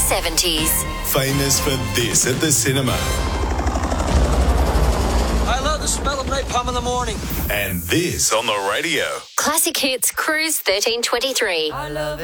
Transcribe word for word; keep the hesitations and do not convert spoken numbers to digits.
seventies. Famous for this at the cinema. I love the smell of napalm in the morning. And this on the radio. Classic Hits Cruise thirteen twenty-three. I love